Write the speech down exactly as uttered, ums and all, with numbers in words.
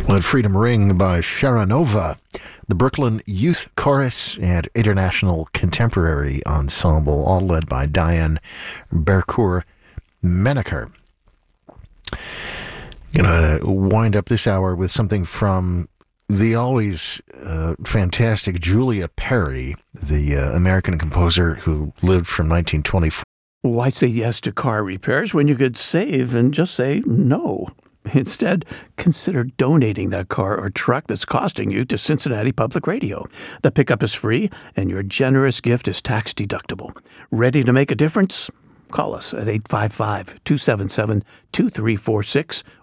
Let Freedom Ring by Sharanova, the Brooklyn Youth Chorus and International Contemporary Ensemble, all led by Diane Bercourt-Menaker. Gonna wind up this hour with something from the always uh, fantastic Julia Perry, the uh, American composer who lived from nineteen twenty-four. Why say yes to car repairs when you could save and just say no? Instead, consider donating that car or truck that's costing you to Cincinnati Public Radio. The pickup is free, and your generous gift is tax deductible. Ready to make a difference? Call us at eight five five, two seven seven, two three four six